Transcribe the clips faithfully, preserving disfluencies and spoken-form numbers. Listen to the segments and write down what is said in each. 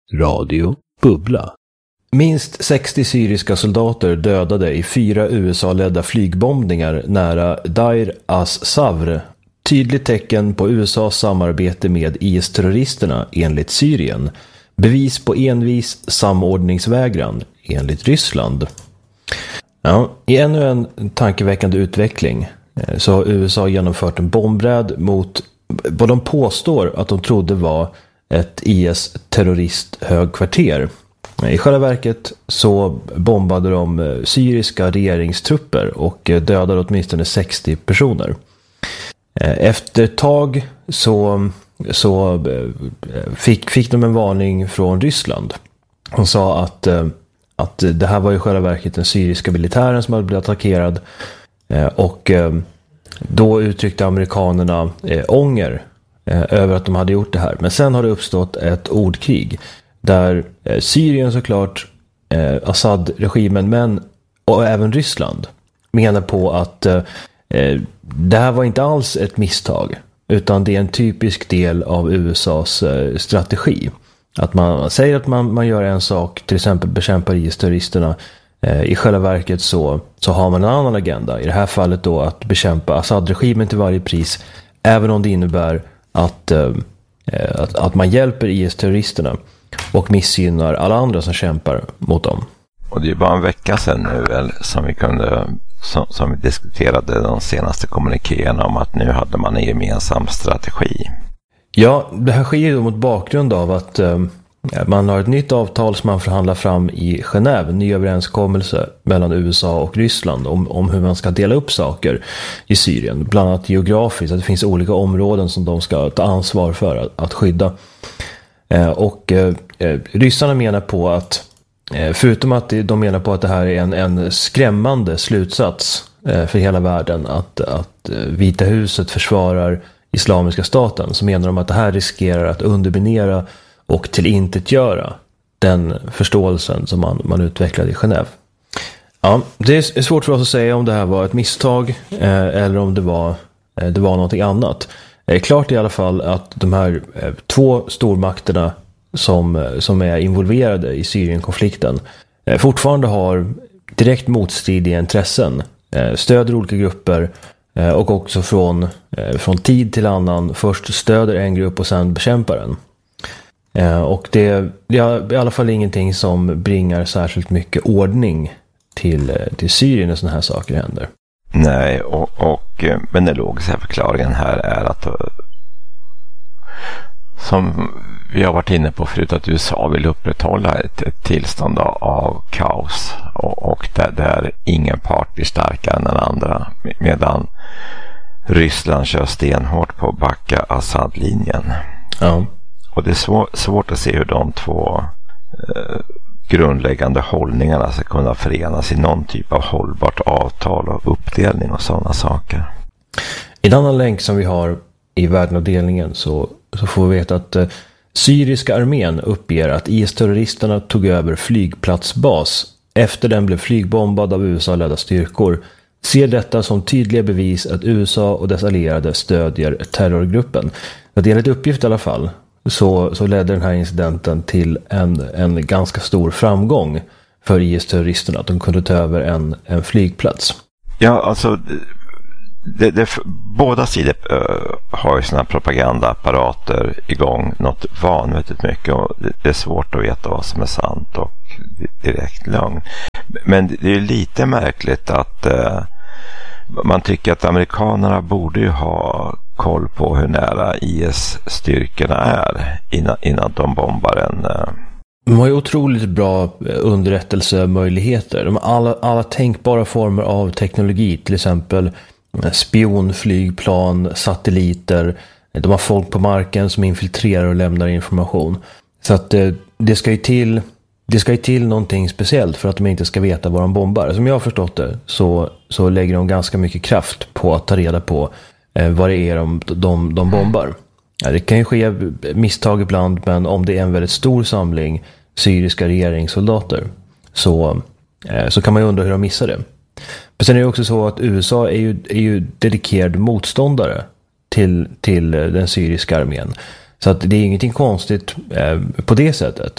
Radio Bubbla. Minst sextio syriska soldater dödade i fyra U S A-ledda flygbombningar nära Deir az-Zavr. Tydligt tecken på U S A:s samarbete med I S-terroristerna enligt Syrien. Bevis på envis samordningsvägran enligt Ryssland. Ja, i ännu en tankeväckande utveckling så har U S A genomfört en bombräd mot vad de påstår att de trodde var ett I S-terroristhögkvarter. I själva verket så bombade de syriska regeringstrupper och dödade åtminstone sextio personer. Efter ett tag så, så fick, fick de en varning från Ryssland. De sa att, att det här var i själva verket den syriska militären som hade blivit attackerad. Och då uttryckte amerikanerna ånger över att de hade gjort det här. Men sen har det uppstått ett ordkrig där Syrien såklart, Assad-regimen, men och även Ryssland menar på att det här var inte alls ett misstag, utan det är en typisk del av U S A:s strategi. Att man säger att man, man gör en sak, till exempel bekämpar I S-terroristerna. I själva verket så, så har man en annan agenda. I det här fallet då att bekämpa Assad-regimen till varje pris, även om det innebär att, att, att man hjälper I S-terroristerna och missgynnar alla andra som kämpar mot dem. Och det är bara en vecka sedan nu väl, som vi kunde som, som vi diskuterade de senaste kommunikéerna om att nu hade man en gemensam strategi. Ja, det här sker ju mot bakgrund av att eh, man har ett nytt avtal som man förhandlar fram i Genève, en ny överenskommelse mellan U S A och Ryssland om, om hur man ska dela upp saker i Syrien, bland annat geografiskt, att det finns olika områden som de ska ta ansvar för att, att skydda. Eh, och eh, ryssarna menar på att eh, förutom att de menar på att det här är en, en skrämmande slutsats eh, för hela världen, att, att eh, Vita huset försvarar Islamiska staten, så menar de att det här riskerar att underminera och tillintetgöra den förståelsen som man, man utvecklade i Genève. Ja, det är svårt för oss att säga om det här var ett misstag eh, eller om det var, eh, det var någonting annat. Det är klart i alla fall att de här eh, två stormakterna som, som är involverade i Syrienkonflikten eh, fortfarande har direkt motstridiga intressen, eh, stöder olika grupper eh, och också från, eh, från tid till annan först stöder en grupp och sen bekämpar den. Eh, och det, det är i alla fall ingenting som bringar särskilt mycket ordning till, till Syrien när sådana här saker händer. Nej, och, och, men den logiska förklaringen här är att, som vi har varit inne på förut, att U S A vill upprätthålla ett, ett tillstånd av kaos och, och där, där ingen part blir starkare än den andra, medan Ryssland kör stenhårt på att backa Assad-linjen. Ja. Och det är svår, svårt att se hur de två eh, grundläggande hållningarna ska kunna förenas i någon typ av hållbart avtal och uppdelning och sådana saker. I en annan länk som vi har i världenavdelningen så, så får vi veta att eh, syriska armén uppger att I S-terroristerna tog över flygplatsbas efter den blev flygbombad av U S A-ledda styrkor. Ser detta som tydliga bevis att U S A och dess allierade stödjer terrorgruppen. Det är enligt uppgift i alla fall. Så, så ledde den här incidenten till en, en ganska stor framgång för I S-terroristerna, att de kunde ta över en, en flygplats. Ja, alltså det, det, båda sidor uh, har ju sina propagandaapparater igång något vanvettigt mycket, och det, det är svårt att veta vad som är sant och direkt lögn. Men det är lite märkligt att uh, man tycker att amerikanerna borde ju ha koll på hur nära I S-styrkorna är innan, innan de bombar en. De har ju otroligt bra underrättelsemöjligheter. De har alla, alla tänkbara former av teknologi, till exempel spionflygplan, satelliter. De har folk på marken som infiltrerar och lämnar information. Så att det, det ska ju till det ska ju till någonting speciellt för att de inte ska veta vad de bombar. Som jag har förstått det så, så lägger de ganska mycket kraft på att ta reda på eh, vad det är de, de, de bombar. Ja, det kan ju ske misstag ibland, men om det är en väldigt stor samling syriska regeringssoldater så, eh, så kan man ju undra hur de missar det. Men sen är det också så att U S A är ju, är ju dedikerad motståndare till, till den syriska armén. Så att det är ingenting konstigt eh, på det sättet.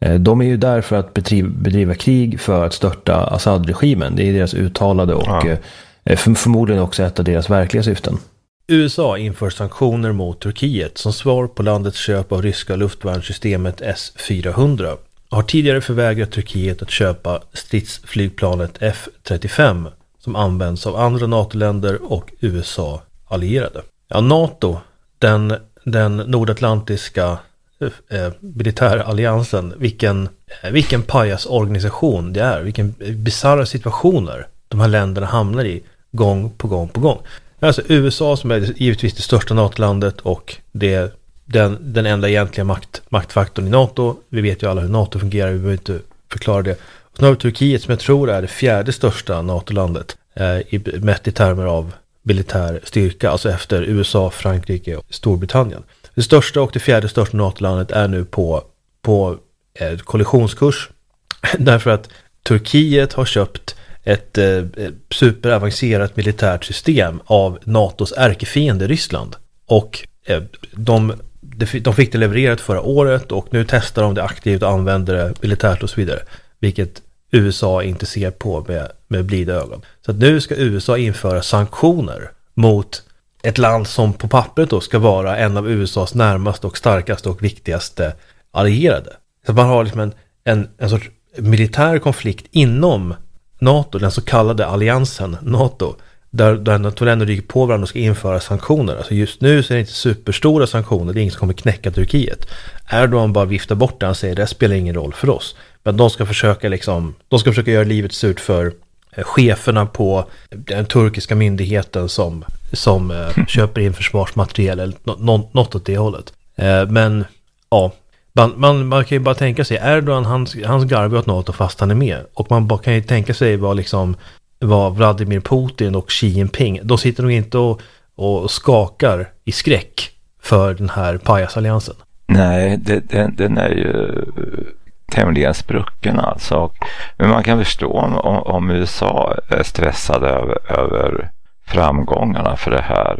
De är ju där för att bedriva, bedriva krig för att störta Assad-regimen. Det är deras uttalade och ja. för, förmodligen också ett av deras verkliga syften. U S A inför sanktioner mot Turkiet som svar på landets köp av ryska luftvärnssystemet S fyra hundra. Har tidigare förvägrat Turkiet att köpa stridsflygplanet F trettiofem som används av andra NATO-länder och U S A-allierade. Ja, NATO, den, den nordatlantiska eh, militäralliansen, vilken, eh, vilken pajasorganisation det är, vilken bizarra situationer de här länderna hamnar i gång på gång på gång. Alltså U S A som är givetvis det största NATO-landet och det är den, den enda egentliga makt, maktfaktorn i NATO. Vi vet ju alla hur NATO fungerar, vi behöver inte förklara det. Och sen har vi Turkiet som jag tror är det fjärde största NATO-landet eh, i, mätt i termer av militär styrka, alltså efter U S A, Frankrike och Storbritannien. Det största och det fjärde största NATO-landet är nu på, på eh, kollisionskurs därför att Turkiet har köpt ett eh, superavancerat militärt system av NATOs ärkefiende Ryssland. Och eh, de, de fick det levererat förra året och nu testar de det aktivt och använder det militärt och så vidare. Vilket U S A inte ser på med, med blida ögon. Så att nu ska U S A införa sanktioner mot ett land som på pappret då ska vara en av U S As närmaste och starkaste och viktigaste allierade. Så att man har liksom en, en, en sorts militär konflikt inom NATO, den så kallade alliansen NATO, där, där NATO-länder rycker på varandra och ska införa sanktioner. Alltså just nu så är det inte superstora sanktioner, det är ingen som kommer knäcka Turkiet. Erdogan bara viftar bort det och säger det spelar ingen roll för oss. Men de ska försöka liksom, de ska försöka göra livet surt för eh, cheferna på den turkiska myndigheten som, som eh, köper in försvarsmateriel eller no, något åt det hållet. Eh, men ja, Man, man, man kan ju bara tänka sig Erdogan, hans, hans garv åt NATO fast han är med. Och man bara kan ju tänka sig vad, liksom, vad Vladimir Putin och Xi Jinping, de sitter nog inte och, och skakar i skräck för den här pajasalliansen. Nej, det, den, den är ju tämligen sprucken alltså. Men man kan förstå om, om U S A är stressade över, över framgångarna för det här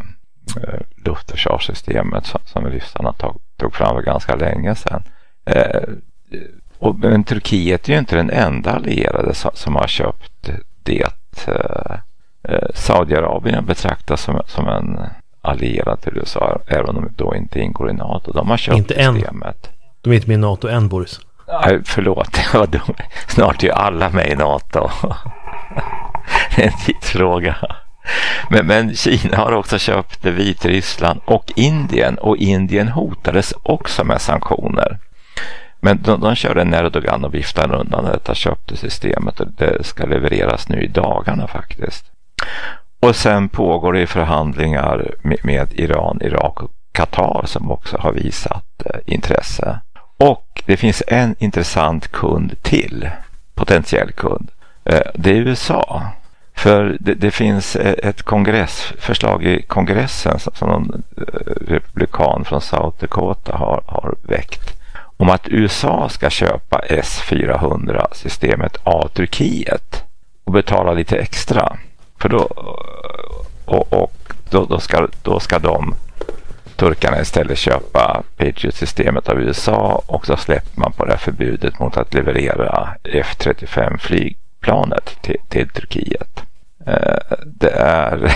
eh, luftförsvarssystemet som, som ryssarna tog, tog fram för ganska länge sedan. Eh, och, men Turkiet är ju inte den enda allierade som, som har köpt det. Eh, Saudiarabien betraktas som, som en allierad till U S A, även om de då inte ingår i NATO. De har köpt inte systemet. Än. De är inte med i NATO än, Boris. Nej, förlåt. Snart är ju alla med i NATO. Det är en tidsfråga. Men, men Kina har också köpt Vitryssland och Indien, och Indien hotades också med sanktioner. Men de, de körde en Erdogan och viftade undan detta köpte systemet, och det ska levereras nu i dagarna faktiskt. Och sen pågår det förhandlingar med, med Iran, Irak och Qatar som också har visat eh, intresse. Och det finns en intressant kund till, potentiell kund. Eh, det är U S A. För det, det finns ett kongressförslag i kongressen som, som någon republikan från South Dakota har, har väckt om att U S A ska köpa S fyra hundra-systemet av Turkiet och betala lite extra. För då, och, och då, då, ska, då ska de turkarna istället köpa Patriot-systemet av U S A, och så släpper man på det här förbudet mot att leverera F trettiofem-flygplanet till, till Turkiet. Uh, det är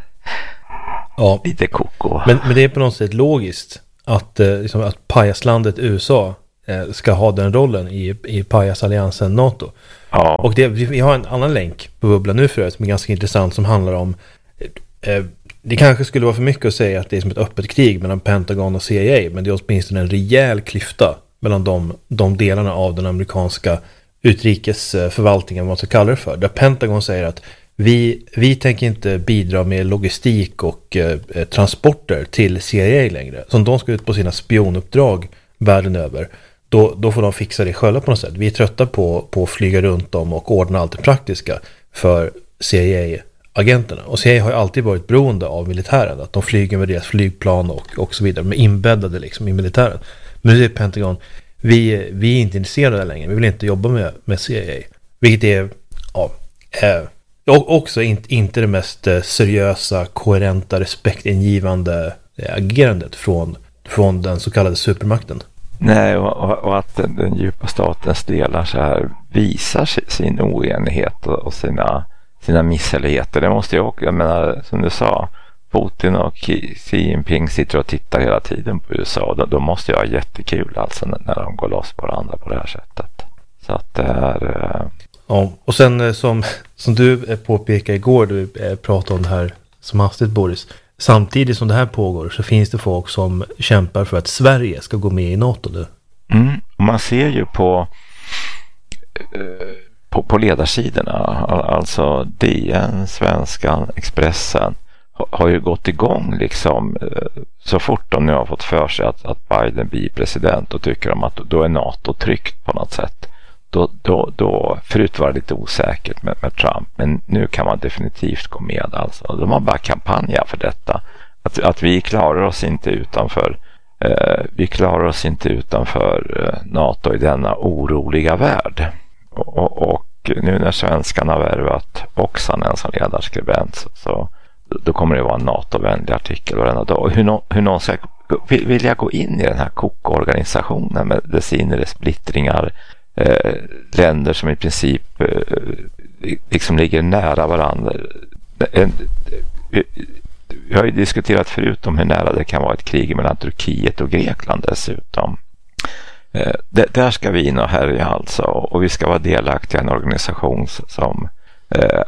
ja. lite koko. Men, men det är på något sätt logiskt att, eh, liksom, att pajaslandet U S A eh, ska ha den rollen i, i pajasalliansen NATO. Ja. Och det, vi har en annan länk på bubblan nu förut som är ganska intressant, som handlar om eh, det kanske skulle vara för mycket att säga att det är som ett öppet krig mellan Pentagon och C I A, men det är åtminstone en rejäl klyfta mellan de, de delarna av den amerikanska utrikesförvaltningen, vad man ska kalla det för, där Pentagon säger att vi, vi tänker inte bidra med logistik och eh, transporter till C I A längre. Så om de ska ut på sina spionuppdrag världen över, då, då får de fixa det själva på något sätt. Vi är trötta på, på att flyga runt dem och ordna allt det praktiska för C I A-agenterna. Och C I A har ju alltid varit beroende av militären, att de flyger med deras flygplan och, och så vidare, med inbäddade liksom i militären. Men nu är Pentagon, vi, vi är inte intresserade längre, vi vill inte jobba med, med C I A. Vilket är, ja, eh, och också inte, inte det mest seriösa, koherenta, respektingivande agerandet från, från den så kallade supermakten. Nej, och, och, och att den, den djupa statens delar så här visar sin oenighet och, och sina, sina misshälligheter. Det måste jag också, jag menar, som du sa, Putin och Xi Jinping sitter och tittar hela tiden på U S A. Då, då måste jag ha jättekul alltså när, när de går loss på varandra på det här sättet. Så att det är... Eh... Ja, och sen som, som du påpekade igår, du pratade om det här som hastigt, Boris. Samtidigt som det här pågår så finns det folk som kämpar för att Sverige ska gå med i NATO nu. Mm, man ser ju på, på, på ledarsidorna, alltså D N, Svenskan, Expressen har ju gått igång liksom så fort de nu har fått för sig att, att Biden blir president, och tycker de att då är NATO tryggt på något sätt. Då, då, då, förut var det lite osäkert med, med Trump, men nu kan man definitivt gå med. Alltså. De har bara kampanjer för detta. Att, att vi klarar oss inte utanför eh, vi klarar oss inte utanför eh, NATO i denna oroliga värld. Och, och, och nu när svenskarna har värvat Oksanen som ledarskribent, så, så då kommer det vara en NATO-vänlig artikel varenda dag. Hur, no, hur någon ska vilja gå in i den här kokorganisationen med dess inre splittringar, eh, länder som i princip eh, liksom ligger nära varandra. En, vi har ju diskuterat förut om hur nära det kan vara ett krig mellan Turkiet och Grekland dessutom. Eh, det, där ska vi in och härja alltså, och vi ska vara delaktiga i en organisation som eh,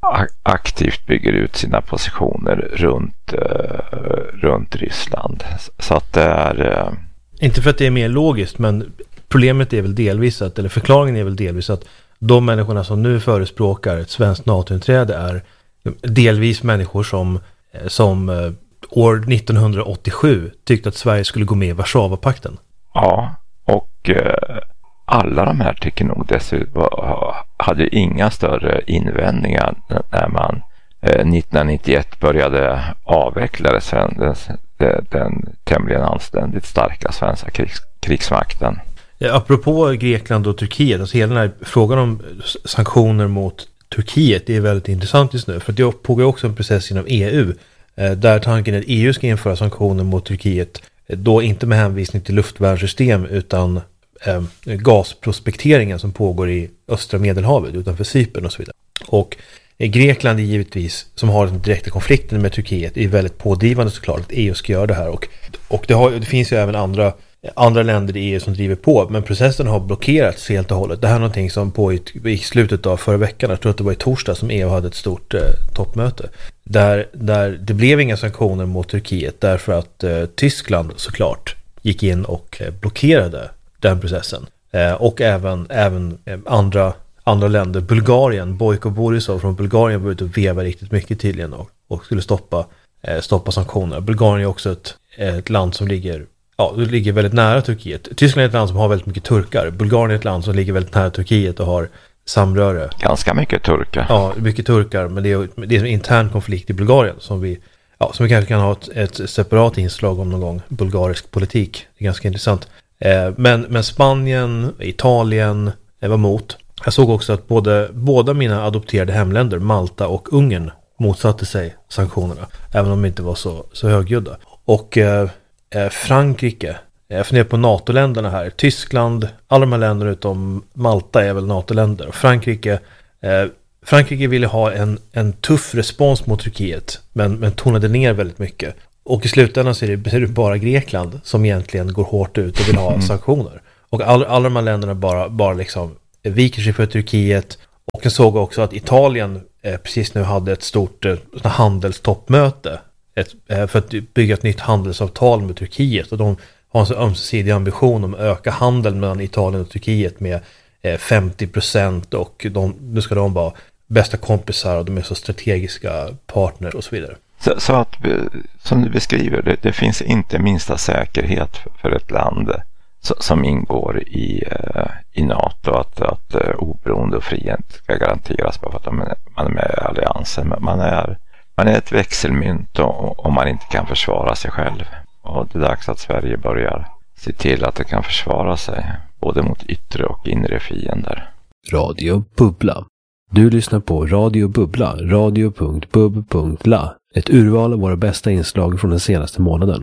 aktivt bygger ut sina positioner runt, uh, runt Ryssland. Så att det är... Uh... Inte för att det är mer logiskt, men problemet är väl delvis att, eller förklaringen är väl delvis att de människorna som nu förespråkar ett svenskt NATO-inträde är delvis människor som, som uh, år nittonhundraåttiosju tyckte att Sverige skulle gå med i Warszawapakten. Ja, och uh, alla de här tycker nog dessutom hade inga större invändningar när man eh, nittonhundranittioett började avveckla den, den, den tämligen anständigt starka svenska krigs, krigsmakten. Ja, apropå Grekland och Turkiet, alltså hela den här frågan om sanktioner mot Turkiet är väldigt intressant just nu, för det pågår också en process inom E U eh, där tanken är att E U ska införa sanktioner mot Turkiet, eh, då inte med hänvisning till luftvärnssystem utan eh, gasprospekteringen som pågår i östra Medelhavet utanför Cypern och så vidare. Och eh, Grekland är givetvis, som har den direkta konflikten med Turkiet, är väldigt pådrivande såklart att E U ska göra det här, och, och det, har, det finns ju även andra andra länder i E U som driver på, men processen har blockerats helt och hållet. Det här är någonting som pågick i slutet av förra veckan, jag tror att det var i torsdag som E U hade ett stort eh, toppmöte där, där det blev inga sanktioner mot Turkiet därför att eh, Tyskland såklart gick in och eh, blockerade den processen, eh, och även, även eh, andra, andra länder. Bulgarien, Bojko Borisov från Bulgarien var ute och vevade riktigt mycket tydligen och, och skulle stoppa, eh, stoppa sanktioner. Bulgarien är också ett, ett land som ligger Ja, det ligger väldigt nära Turkiet. Tyskland är ett land som har väldigt mycket turkar. Bulgarien är ett land som ligger väldigt nära Turkiet och har samröre. Ganska mycket turkar. Ja, mycket turkar, men det är, det är en intern konflikt i Bulgarien som vi, ja, som vi kanske kan ha ett, ett separat inslag om någon gång. Bulgarisk politik. Det är ganska intressant. Eh, men, men Spanien, Italien eh, var mot. Jag såg också att både, båda mina adopterade hemländer, Malta och Ungern, motsatte sig sanktionerna. Även om de inte var så, så högljudda. Och eh, Frankrike, jag funderar på NATO-länderna här, Tyskland, alla de här länderna utom Malta är väl NATO-länder, och Frankrike eh, Frankrike ville ha en, en tuff respons mot Turkiet, men, men tonade ner väldigt mycket, och i slutändan så är det, är det bara Grekland som egentligen går hårt ut och vill ha mm. sanktioner, och all, alla de här länderna bara, bara liksom viker sig för Turkiet. Och jag såg också att Italien eh, precis nu hade ett stort eh, handelstoppmöte Ett, för att bygga ett nytt handelsavtal med Turkiet, och de har en så ömsesidig ambition om att öka handeln mellan Italien och Turkiet med femtio procent, och de, nu ska de vara bästa kompisar och de är så strategiska partner och så vidare. Så, så att, som du beskriver, det, det finns inte minsta säkerhet för ett land så, som ingår i, i NATO, att, att oberoende och frihet ska garanteras bara för att man är, man är med i alliansen. Man är Man är ett växelmynt om man inte kan försvara sig själv. Och det är dags att Sverige börjar se till att det kan försvara sig både mot yttre och inre fiender. Radio Bubbla. Du lyssnar på Radio Bubbla, radio punkt bub punkt la. Ett urval av våra bästa inslag från den senaste månaden.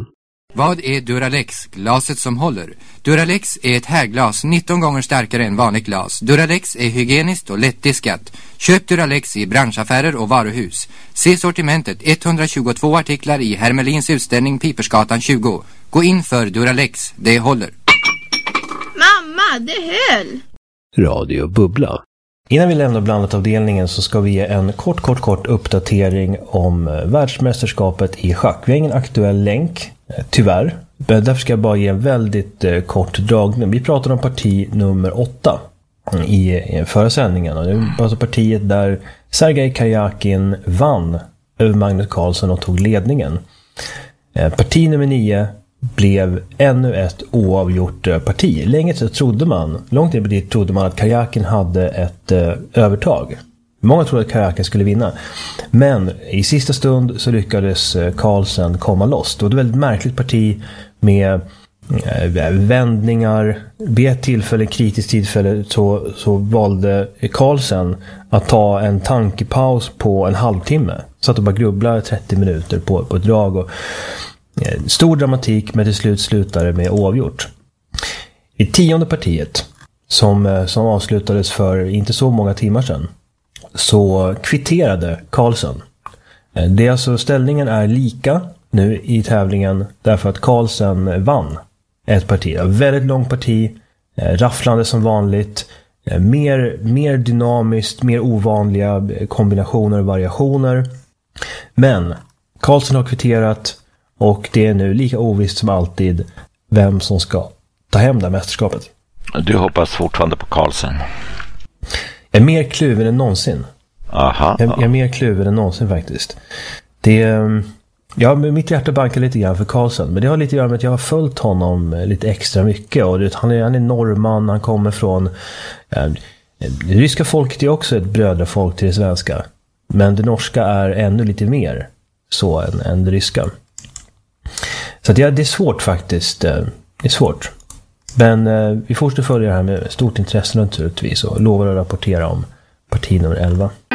Vad är Duralex, glaset som håller? Duralex är ett härglas nitton gånger starkare än vanligt glas. Duralex är hygieniskt och lättdiskat. Köp Duralex i branschaffärer och varuhus. Se sortimentet etthundratjugotvå artiklar i Hermelins utställning Pipersgatan tjugo. Gå in för Duralex, det håller. Mamma, det höll! Radio Bubbla. Innan vi lämnar blandatavdelningen så ska vi ge en kort, kort, kort uppdatering om världsmästerskapet i schack. Vi har ingen aktuell länk, tyvärr. Därför ska jag bara ge en väldigt kort dragning. Vi pratade om parti nummer åtta i förra sändningen. Och det var alltså partiet där Sergej Karjakin vann över Magnus Carlsen och tog ledningen. Parti nummer nio blev ännu ett oavgjort parti. Länge så trodde man, långt in på det trodde man att Karjakin hade ett eh, övertag. Många trodde att Karjakin skulle vinna. Men i sista stund så lyckades Carlsen komma loss. Det var ett väldigt märkligt parti med eh, vändningar. Vid ett tillfälle, kritiskt tillfälle, så, så valde Carlsen att ta en tankepaus på en halvtimme. Så att de bara grubblade trettio minuter på, på ett drag och stor dramatik, men till slut slutade med oavgjort. I tionde partiet, som, som avslutades för inte så många timmar sedan, så kvitterade Carlsen. Det är alltså, ställningen är lika nu i tävlingen därför att Carlsen vann ett parti. Ett väldigt långt parti, rafflande som vanligt, mer, mer dynamiskt, mer ovanliga kombinationer och variationer. Men Carlsen har kvitterat. Och det är nu lika ovisst som alltid vem som ska ta hem det här mästerskapet. Du hoppas fortfarande på Carlsen? Jag är mer kluven än någonsin. Aha. Jag, jag är mer kluven än någonsin faktiskt. Det, ja, mitt hjärta bankar lite grann för Carlsen. Men det har lite att göra med att jag har följt honom lite extra mycket. Och det, han, är, han är norrman, han kommer från... Ja, det ryska folket är också ett brödrafolk till det svenska. Men det norska är ännu lite mer så än, än det ryska. Så att ja, det är svårt faktiskt. Det är svårt. Men eh, vi fortsätter följa det här med stort intresse naturligtvis och lovar att rapportera om parti nummer elva.